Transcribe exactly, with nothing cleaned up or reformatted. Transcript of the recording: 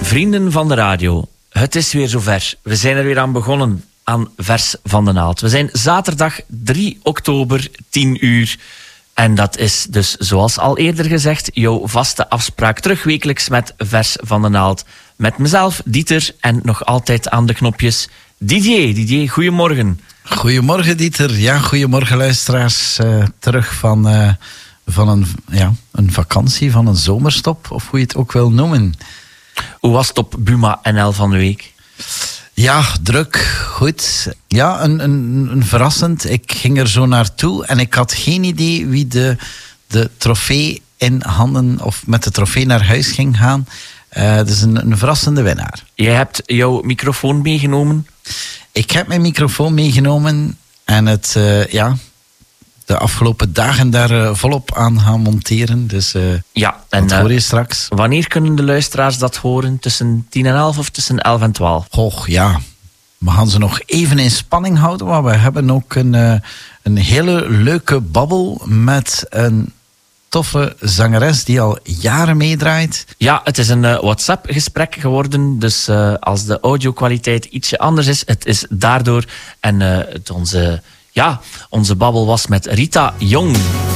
Vrienden van de radio, het is weer zover. We zijn er weer aan begonnen aan Vers van de Naald. We zijn zaterdag drie oktober, tien uur. En dat is dus, zoals al eerder gezegd, jouw vaste afspraak terugwekelijks met Vers van de Naald. Met mezelf, Dieter, en nog altijd aan de knopjes Didier. Didier, goedemorgen. Goedemorgen, Dieter. Ja, goedemorgen, luisteraars. Uh, terug van, uh, van een, ja, een vakantie, van een zomerstop, of hoe je het ook wil noemen. Hoe was het op Buma N L van de week? Ja, druk, goed. Ja, een, een, een verrassend. Ik ging er zo naartoe en ik had geen idee wie de, de trofee in handen, of met de trofee naar huis ging gaan. Uh, dus een, een verrassende winnaar. Jij hebt jouw microfoon meegenomen? Ik heb mijn microfoon meegenomen en het, uh, ja, de afgelopen dagen daar uh, volop aan gaan monteren. Dus uh, ja, en dat hoor je straks. Wanneer kunnen de luisteraars dat horen? Tussen tien en elf of tussen elf en twaalf? Och ja, we gaan ze nog even in spanning houden, want we hebben ook een, uh, een hele leuke babbel met een toffe zangeres die al jaren meedraait. Ja, het is een uh, WhatsApp-gesprek geworden, dus uh, als de audio-kwaliteit ietsje anders is, het is daardoor. En uh, het onze, ja, onze babbel was met Rita Jong.